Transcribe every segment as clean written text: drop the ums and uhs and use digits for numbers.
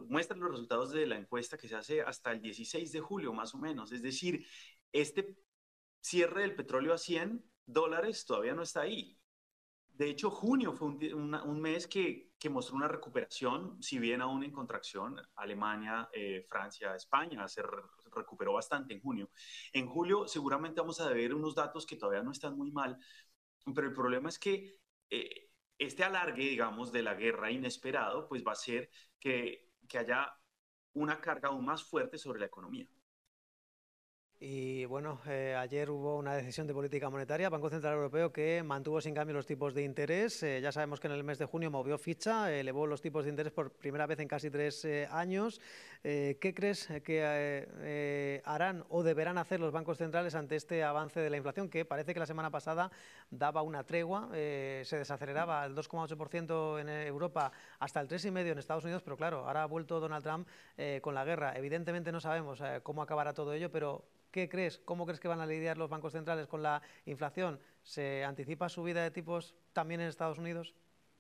muestran los resultados de la encuesta que se hace hasta el 16 de julio, más o menos. Es decir, este cierre del petróleo a $100 todavía no está ahí. De hecho, junio fue un mes que mostró una recuperación, si bien aún en contracción. Alemania, Francia, España recuperó bastante en junio. En julio seguramente vamos a ver unos datos que todavía no están muy mal, pero el problema es que este alargue, digamos, de la guerra inesperado, pues va a hacer que haya una carga aún más fuerte sobre la economía. Y bueno, ayer hubo una decisión de política monetaria, Banco Central Europeo, que mantuvo sin cambio los tipos de interés. Ya sabemos que en el mes de junio movió ficha, elevó los tipos de interés por primera vez en casi 3 años. ¿Qué crees que harán o deberán hacer los bancos centrales ante este avance de la inflación, que parece que la semana pasada daba una tregua, se desaceleraba al 2,8% en Europa hasta el 3,5% en Estados Unidos, pero claro, ahora ha vuelto Donald Trump con la guerra. Evidentemente no sabemos cómo acabará todo ello, pero ¿qué crees? ¿Cómo crees que van a lidiar los bancos centrales con la inflación? ¿Se anticipa subida de tipos también en Estados Unidos?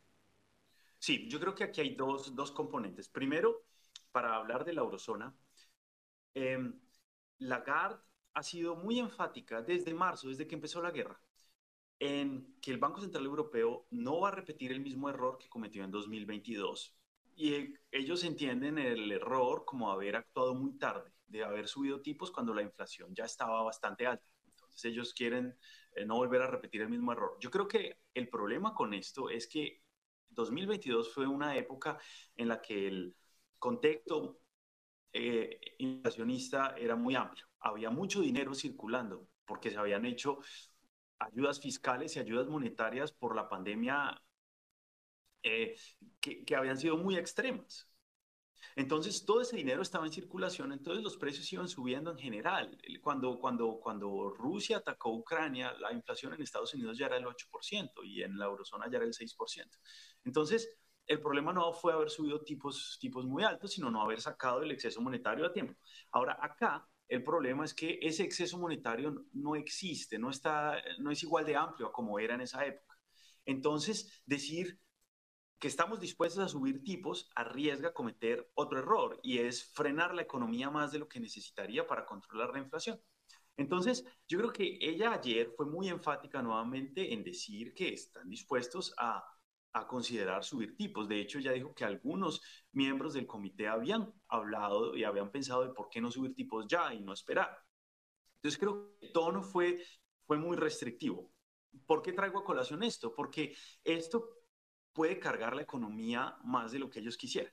Sí, yo creo que aquí hay dos componentes. Primero, para hablar de la eurozona, eh, Lagarde ha sido muy enfática desde marzo, desde que empezó la guerra, en que el Banco Central Europeo no va a repetir el mismo error que cometió en 2022. Y ellos entienden el error como haber actuado muy tarde, de haber subido tipos cuando la inflación ya estaba bastante alta. Entonces ellos quieren no volver a repetir el mismo error. Yo creo que el problema con esto es que 2022 fue una época en la que el contexto inflacionista era muy amplio. Había mucho dinero circulando porque se habían hecho ayudas fiscales y ayudas monetarias por la pandemia eh, que habían sido muy extremas. Entonces, todo ese dinero estaba en circulación, entonces los precios iban subiendo en general. Cuando Rusia atacó Ucrania, la inflación en Estados Unidos ya era el 8% y en la eurozona ya era el 6%. Entonces, el problema no fue haber subido tipos muy altos, sino no haber sacado el exceso monetario a tiempo. Ahora, acá el problema es que ese exceso monetario no existe, no es igual de amplio como era en esa época. Entonces, decir que estamos dispuestos a subir tipos arriesga cometer otro error y es frenar la economía más de lo que necesitaría para controlar la inflación. Entonces, yo creo que ella ayer fue muy enfática nuevamente en decir que están dispuestos a considerar subir tipos. De hecho, ella dijo que algunos miembros del comité habían hablado y habían pensado de por qué no subir tipos ya y no esperar. Entonces, creo que el tono fue muy restrictivo. ¿Por qué traigo a colación esto? Porque esto puede cargar la economía más de lo que ellos quisieran.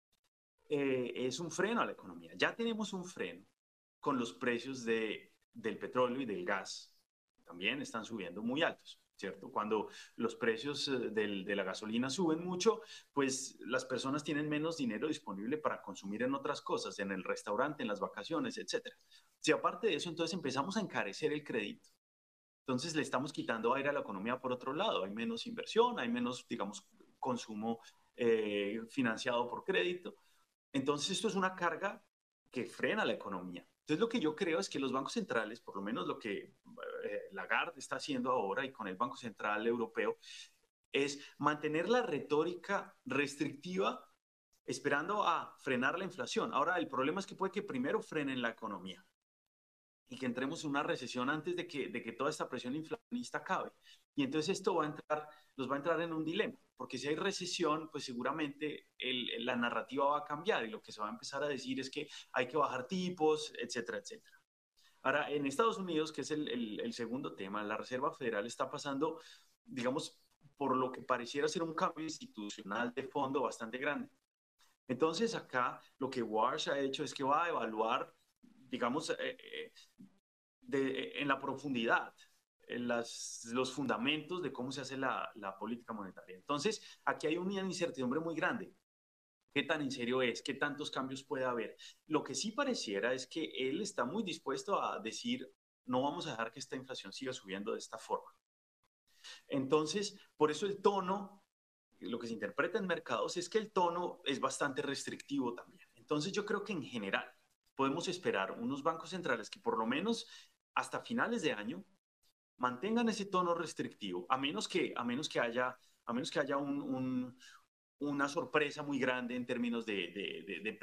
Es un freno a la economía. Ya tenemos un freno con los precios del petróleo y del gas. También están subiendo muy altos, ¿cierto? Cuando los precios de la gasolina suben mucho, pues las personas tienen menos dinero disponible para consumir en otras cosas, en el restaurante, en las vacaciones, etcétera. Si aparte de eso, entonces empezamos a encarecer el crédito. Entonces le estamos quitando aire a la economía por otro lado. Hay menos inversión, hay menos, digamos, consumo financiado por crédito. Entonces esto es una carga que frena la economía. Entonces lo que yo creo es que los bancos centrales, por lo menos lo que Lagarde está haciendo ahora y con el Banco Central Europeo, es mantener la retórica restrictiva esperando a frenar la inflación. Ahora, el problema es que puede que primero frenen la economía y que entremos en una recesión antes de que toda esta presión inflacionista acabe. Y entonces esto los va a entrar en un dilema, porque si hay recesión, pues seguramente la narrativa va a cambiar y lo que se va a empezar a decir es que hay que bajar tipos, etcétera, etcétera. Ahora, en Estados Unidos, que es el segundo tema, la Reserva Federal está pasando, digamos, por lo que pareciera ser un cambio institucional de fondo bastante grande. Entonces, acá lo que Walsh ha hecho es que va a evaluar, digamos, en la profundidad, en los fundamentos de cómo se hace la política monetaria. Entonces, aquí hay una incertidumbre muy grande. ¿Qué tan en serio es? ¿Qué tantos cambios puede haber? Lo que sí pareciera es que él está muy dispuesto a decir, no vamos a dejar que esta inflación siga subiendo de esta forma. Entonces, por eso el tono, lo que se interpreta en mercados es que el tono es bastante restrictivo también. Entonces, yo creo que en general podemos esperar unos bancos centrales que por lo menos hasta finales de año mantengan ese tono restrictivo, a menos que haya una sorpresa muy grande en términos de